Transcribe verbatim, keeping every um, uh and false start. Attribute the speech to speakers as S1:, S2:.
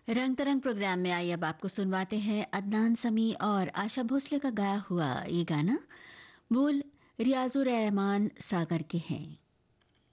S1: रंग तरंग प्रोग्राम में आई अब आपको सुनवाते हैं अदनान समी और आशा भोसले का गाया हुआ ये गाना। बोल रियाजुर रहमान सागर के हैं।